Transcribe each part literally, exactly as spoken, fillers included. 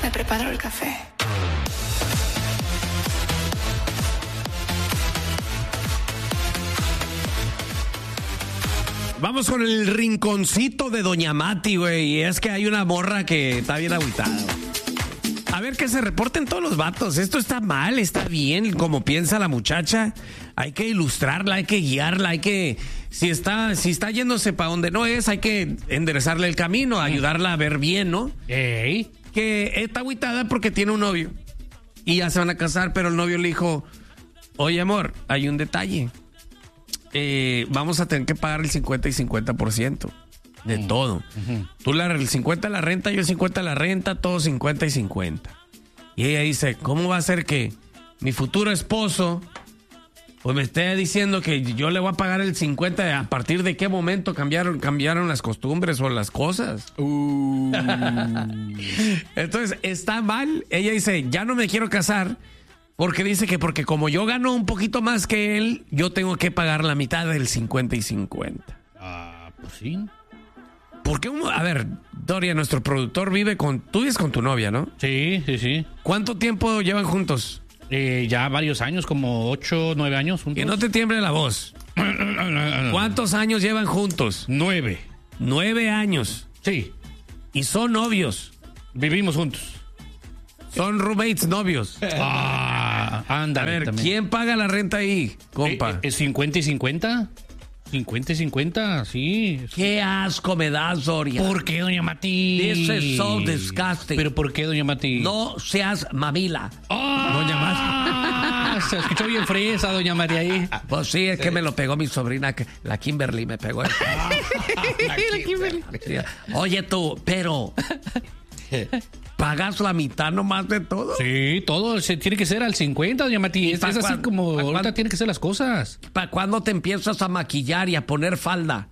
me preparo el café. Vamos con el rinconcito de Doña Mati, güey. Y es que hay una morra que está bien agüitada. A ver, que se reporten todos los vatos. Esto está mal, está bien, como piensa la muchacha. Hay que ilustrarla, hay que guiarla, hay que... Si está, si está yéndose para donde no es, hay que enderezarle el camino, ayudarla a ver bien, ¿no? Ey. Que está agüitada porque tiene un novio. Y ya se van a casar, pero el novio le dijo, oye, amor, hay un detalle. Eh, vamos a tener que pagar el cincuenta y cincuenta por ciento de mm. todo. Uh-huh. Tú la, el cincuenta la renta, yo el cincuenta la renta, todo cincuenta y cincuenta. Y ella dice, ¿cómo va a ser que mi futuro esposo pues me esté diciendo que yo le voy a pagar el cincuenta? ¿A partir de qué momento cambiaron, cambiaron las costumbres o las cosas? Uh. Entonces, está mal. Ella dice, ya no me quiero casar. Porque dice que porque como yo gano un poquito más que él, yo tengo que pagar la mitad del cincuenta y cincuenta. Ah, pues sí. ¿Por qué? A ver, Doria, nuestro productor, vive con... Tú vives con tu novia, ¿no? Sí, sí, sí. ¿Cuánto tiempo llevan juntos? Eh, ya varios años, como ocho, nueve años juntos. Que no te tiemble la voz. ¿Cuántos años llevan juntos? Nueve. Nueve años. Sí. ¿Y son novios? Vivimos juntos. Son roommates, novios. Ah, anda. A ver, también. ¿Quién paga la renta ahí, compa? ¿Es cincuenta y cincuenta? cincuenta y cincuenta, sí. Qué asco me das, Doria. ¿Por qué, doña Mati? This is so disgusting. ¿Pero por qué, doña Mati? No seas mamila. Oh, doña Mati. Se escuchó bien fresa, doña María ahí. Pues sí, es que me lo pegó mi sobrina, la Kimberly me pegó. Eso. La Kimberly. Oye tú, pero... ¿Pagas la mitad nomás de todo? Sí, todo se tiene que ser al cincuenta, doña Mati. Es, es así como ahorita tienen que ser las cosas. ¿Para cuándo te empiezas a maquillar y a poner falda?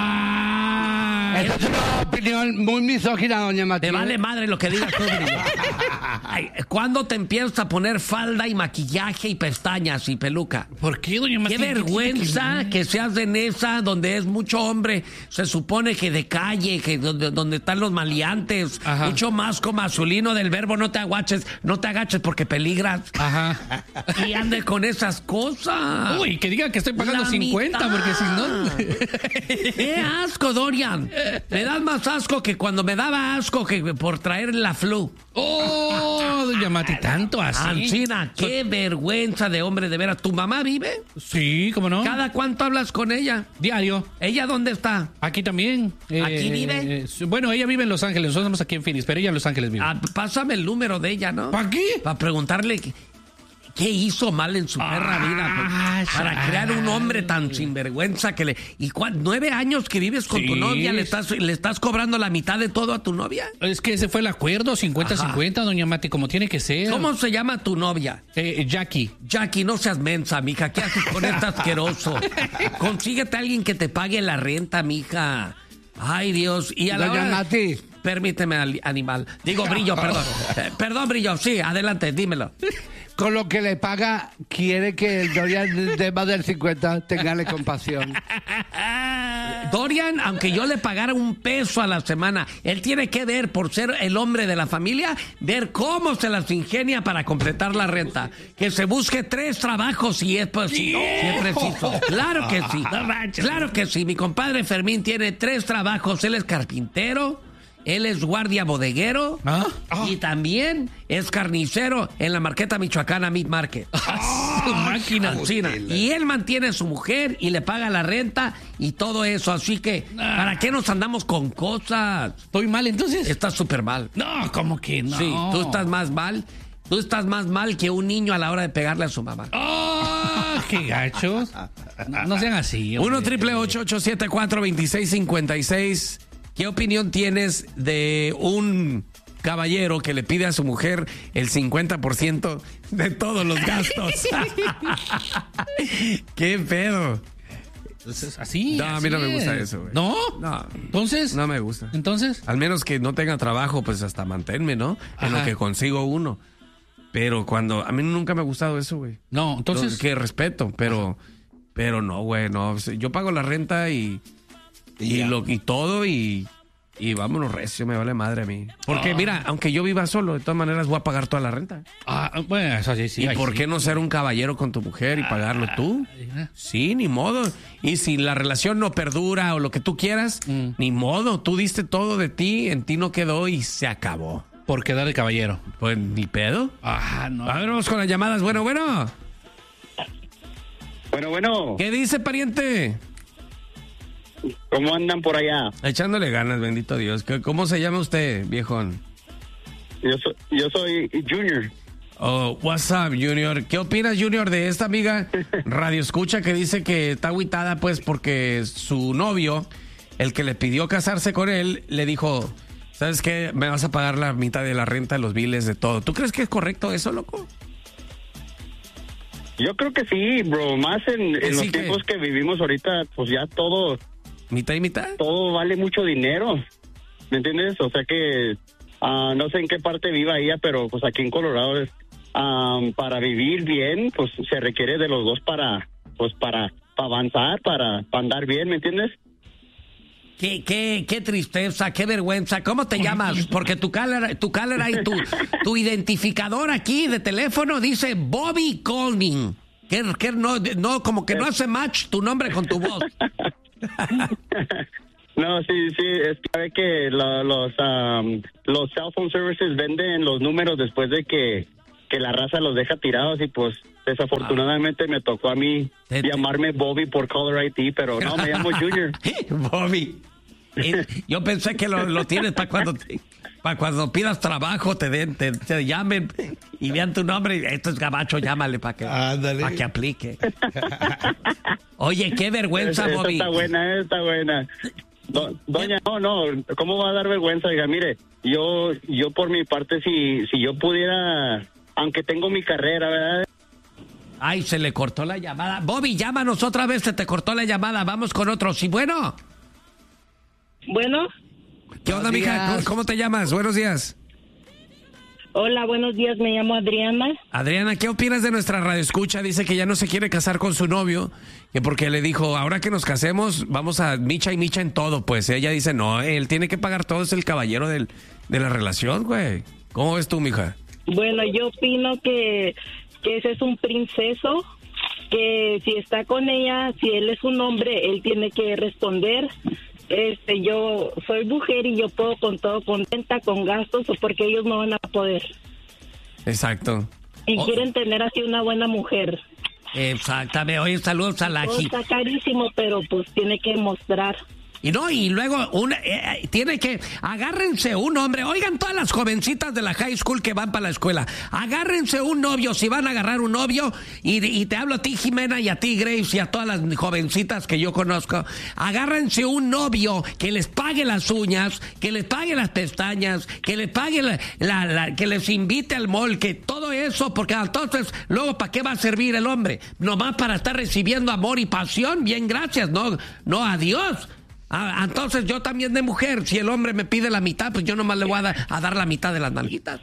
Ah, esa es una opinión muy misógina, doña Mati. Te vale madre lo que digas tú, Brillo. ¿Cuándo te empiezas a poner falda y maquillaje y pestañas y peluca? ¿Por qué, doña Mati? Qué vergüenza que... que seas de Nesa, donde es mucho hombre. Se supone que de calle, que donde, donde están los maleantes. Ajá. Mucho masco masculino del verbo no te agaches, no te agaches porque peligras. Ajá. Y ande con esas cosas. Uy, que diga que estoy pagando La cincuenta, mitad. porque si no... ¡Qué asco, Dorian! Me das más asco que cuando me daba asco que por traer la flu. ¡Oh, doña Mati! ¿Tanto así? Ancina, qué so... vergüenza de hombre, de veras. ¿Tu mamá vive? Sí, ¿cómo no? ¿Cada cuánto hablas con ella? Diario. ¿Ella dónde está? Aquí también. ¿Aquí eh, vive? Eh, bueno, ella vive en Los Ángeles. Nosotros estamos aquí en Phoenix, pero ella en Los Ángeles vive. Ah, pásame el número de ella, ¿no? ¿Para qué? Para preguntarle qué, qué hizo mal en su ah, perra vida. Pues, para ah, crear un hombre tan sinvergüenza que le... ¿Y cuál, nueve años que vives con sí. tu novia? ¿Le estás, ¿Le estás cobrando la mitad de todo a tu novia? Es que ese fue el acuerdo, cincuenta cincuenta, doña Mati, como tiene que ser. ¿Cómo se llama tu novia? Eh, Jackie. Jackie, no seas mensa, mija. ¿Qué haces con este asqueroso? Consíguete a alguien que te pague la renta, mija. Ay, Dios. Y a la doña hora... Mati. Permíteme, animal. Digo, Brillo, perdón. Eh, perdón, Brillo, sí, adelante, dímelo. Con lo que le paga, quiere que el Dorian de más del cincuenta tenga compasión. Dorian, aunque yo le pagara un peso a la semana, él tiene que ver, por ser el hombre de la familia, ver cómo se las ingenia para completar la renta. Que se busque tres trabajos si es, pues, si, si es preciso. Claro que sí. Claro que sí. Mi compadre Fermín tiene tres trabajos. Él es carpintero. Él es guardia bodeguero ¿Ah? Ah. y también es carnicero en la Marqueta Michoacana Meat Market. Ah, máquina. Alcina. Y él mantiene a su mujer y le paga la renta y todo eso. Así que, ¿para qué nos andamos con cosas? ¿Estoy mal entonces? Estás súper mal. No, ¿cómo que no? Sí, tú estás más mal. Tú estás más mal que un niño a la hora de pegarle a su mamá. ¡Oh! ¡Qué gachos! No, no sean así. uno triple ocho ocho siete cuatro dos seis cinco seis. ¿Qué opinión tienes de un caballero que le pide a su mujer el cincuenta por ciento de todos los gastos? ¿Qué pedo? Entonces, así. No, a mí no me gusta eso, güey. ¿No? No. ¿Entonces? No me gusta. ¿Entonces? Al menos que no tenga trabajo, pues hasta manténme, ¿no? En Ajá. lo que consigo uno. Pero cuando... A mí nunca me ha gustado eso, güey. No, entonces... Que respeto, pero... Ajá. Pero no, güey, no. Yo pago la renta y... Y, lo, y todo y, Y vámonos recio, me vale madre a mí. Porque, ah. mira, aunque yo viva solo, de todas maneras voy a pagar toda la renta. Ah, bueno, eso sí, sí. ¿Y ay, por sí. qué no ser un caballero con tu mujer y ah, pagarlo tú? Ah. Sí, ni modo. Y si la relación no perdura o lo que tú quieras, mm. ni modo. Tú diste todo de ti, en ti no quedó y se acabó. Por quedar de caballero. Pues ni pedo. Ah, no. A ver, vamos con las llamadas. Bueno, bueno. Bueno, bueno. ¿Qué dice, pariente? ¿Cómo andan por allá? Echándole ganas, bendito Dios. ¿Cómo se llama usted, viejón? Yo soy, yo soy Junior. Oh, what's up, Junior? ¿Qué opinas, Junior, de esta amiga Radio Escucha que dice que está agüitada, pues, porque su novio, el que le pidió casarse con él, le dijo, ¿sabes qué? Me vas a pagar la mitad de la renta, los biles, de todo. ¿Tú crees que es correcto eso, loco? Yo creo que sí, bro. Más en, en los tiempos que... que vivimos ahorita, pues ya todo... ¿Mitad y mitad? Todo vale mucho dinero, ¿me entiendes? O sea que uh, no sé en qué parte viva ella, pero pues aquí en Colorado es, um, para vivir bien, pues se requiere de los dos para, pues para, para avanzar, para, para andar bien, ¿me entiendes? Qué, qué, qué tristeza, qué vergüenza. ¿Cómo te llamas? Porque tu caller, tu caller y tu, tu identificador aquí de teléfono dice Bobby Colning. Que, que no, no, como que no hace match tu nombre con tu voz. No, sí, sí, es que sabe que lo, los um, los cell phone services venden los números después de que, que la raza los deja tirados y pues desafortunadamente ah. me tocó a mí te, llamarme Bobby por caller I D, pero no, me llamo Junior. Bobby. Yo pensé que lo, lo tienes para cuando para cuando pidas trabajo, te den, te, te llamen y vean tu nombre. Esto es gabacho, llámale para que, para que aplique. Oye, qué vergüenza, es, Bobby. Está buena, está buena. Do, doña, no, no, ¿cómo va a dar vergüenza? Diga, mire, yo, yo por mi parte, si, si yo pudiera, aunque tengo mi carrera, ¿verdad? Ay, se le cortó la llamada. Bobby, llámanos otra vez, se te cortó la llamada. Vamos con otro. Sí, bueno. Bueno. ¿Qué onda, mija? ¿Cómo, ¿Cómo te llamas? Buenos días. Hola, buenos días. Me llamo Adriana. Adriana, ¿qué opinas de nuestra radioescucha? Dice que ya no se quiere casar con su novio, que porque le dijo, ahora que nos casemos, vamos a micha y micha en todo. Pues ella dice, no, él tiene que pagar todo, es el caballero del, de la relación, güey. ¿Cómo ves tú, mija? Bueno, yo opino que, que ese es un princeso, que si está con ella, si él es un hombre, él tiene que responder. Este, yo soy mujer y yo puedo con todo, contenta, con gastos, porque ellos no van a poder. Exacto. Y oh. quieren tener así una buena mujer. Exactamente. Oye, saludos a la... Todo está carísimo, pero pues tiene que mostrar. Y no, y luego una, eh, tiene que, agárrense un hombre, oigan todas las jovencitas de la high school que van para la escuela, agárrense un novio, si van a agarrar un novio, y, y te hablo a ti, Jimena, y a ti, Grace, y a todas las jovencitas que yo conozco, agárrense un novio que les pague las uñas, que les pague las pestañas, que les pague la, la, la que les invite al mall, que todo eso, porque entonces, luego, ¿para qué va a servir el hombre? Nomás para estar recibiendo amor y pasión, bien, gracias, no, no, adiós. Ah, entonces yo también de mujer, si el hombre me pide la mitad, pues yo nomás le voy a dar, a dar la mitad de las nalguitas.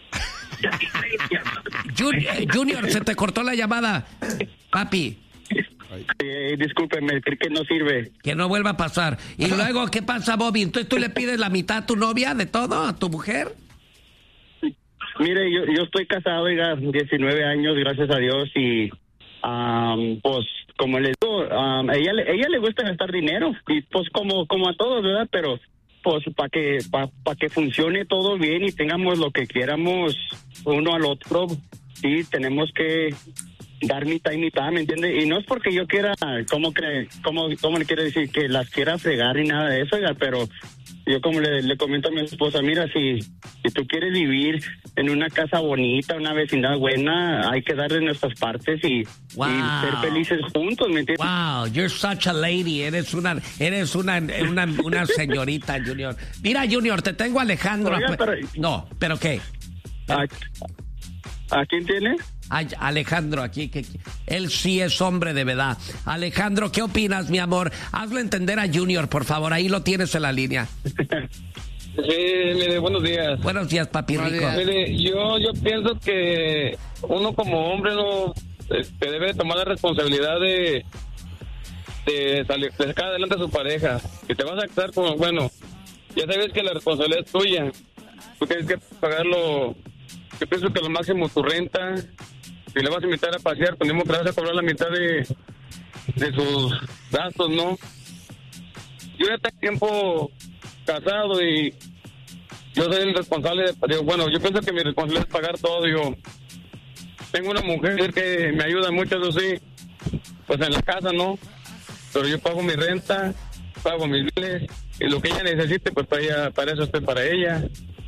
Junior, Junior, se te cortó la llamada, papi. Eh, discúlpeme, creo que no sirve. Que no vuelva a pasar. Y luego, ¿qué pasa, Bobby? Entonces tú le pides la mitad a tu novia de todo, a tu mujer. Mire, yo, yo estoy casado, oiga, diecinueve años, gracias a Dios, y um, pues como les digo, um, ella, ella le gusta gastar dinero, y pues como, como a todos, ¿verdad? Pero pues para que, para pa que funcione todo bien y tengamos lo que quieramos uno al otro, sí, tenemos que dar mitad y mitad, ¿me entiende? Y no es porque yo quiera, ¿cómo cree, cómo, cómo le quiero decir? Que las quiera fregar y nada de eso, oiga, pero yo como le, le comento a mi esposa, mira, si, si tú quieres vivir en una casa bonita, una vecindad buena, hay que darle nuestras partes y, wow. y ser felices juntos, ¿me entiendes? Wow, you're such a lady, eres una, eres una, una, una señorita, Junior. Mira, Junior, te tengo a Alejandro. Oiga, pero, no, ¿pero qué? ¿A, ¿A quién tiene? Ay, Alejandro, aquí, que él sí es hombre de verdad. Alejandro, ¿qué opinas, mi amor? Hazlo entender a Junior, por favor, ahí lo tienes en la línea. Sí, mire, buenos días. Buenos días, papi rico. Mire, yo, yo pienso que uno como hombre no este, debe tomar la responsabilidad de, de, salir, de sacar adelante a su pareja. Que te vas a casar con, bueno, ya sabes que la responsabilidad es tuya. Tú tienes que pagarlo. Yo pienso que lo máximo tu renta. Si le vas a invitar a pasear, pues mismo que le vas a cobrar la mitad de, de sus gastos, ¿no? Yo ya tengo tiempo casado y yo soy el responsable de, digo, bueno, yo pienso que mi responsabilidad es pagar todo. Digo, tengo una mujer que me ayuda mucho, eso sí, pues en la casa, ¿no? Pero yo pago mi renta, pago mis biles y lo que ella necesite, pues para ella, para eso estoy para ella.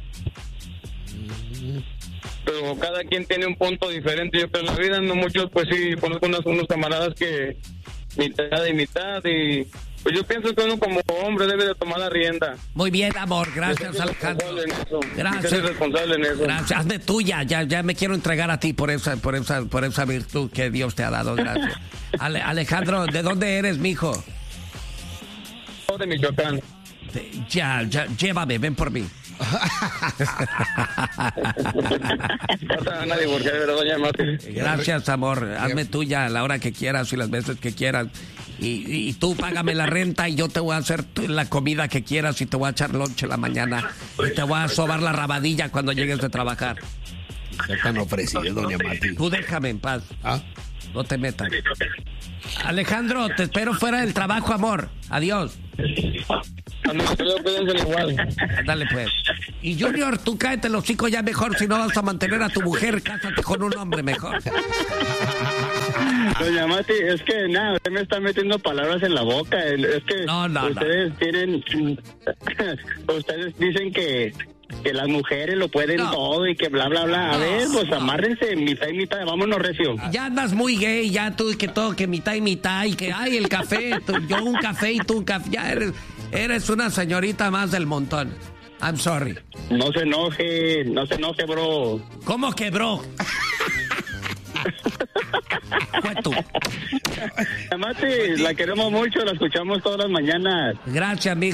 Pero cada quien tiene un punto diferente. Yo creo en la vida, no muchos, pues sí, conozco unos, unos camaradas que mitad y mitad y pues yo pienso que uno como hombre debe de tomar la rienda. Muy bien, amor, gracias, Alejandro. Gracias. Soy responsable en eso. Gracias, hazme tuya, ya, ya me quiero entregar a ti por esa, por esa, por esa virtud que Dios te ha dado, gracias. Ale, Alejandro, ¿de dónde eres, mijo? De Michoacán. Ya, ya, llévame, ven por mí. Gracias, amor. Hazme tuya a la hora que quieras y las veces que quieras. Y, y tú págame la renta y yo te voy a hacer la comida que quieras y te voy a echar lonche en la mañana. Y te voy a sobar la rabadilla cuando llegues de trabajar. Ya están ofrecidos, doña Mati. Tú déjame en paz. ¿Ah? No te metas. Alejandro, te espero fuera del trabajo, amor. Adiós. Dale pues. Y Junior, tú cáete los hocico ya mejor. Si no vas a mantener a tu mujer, cásate con un hombre mejor. Doña Mati, es que nada, usted me está metiendo palabras en la boca. Es que no, no, ustedes no. tienen, ustedes dicen que que las mujeres lo pueden no. todo y que bla, bla, bla. A no, ver, pues no. amárrense, mitad y mitad, vámonos recio. Ya andas muy gay, ya tú que todo, que mitad y mitad, y que, ay, el café, tú, yo un café y tú un café. Ya eres, eres una señorita más del montón. I'm sorry. No se enoje, no se enoje, bro. ¿Cómo que, bro? Fue tú. Mati, la queremos mucho, la escuchamos todas las mañanas. Gracias, amigo.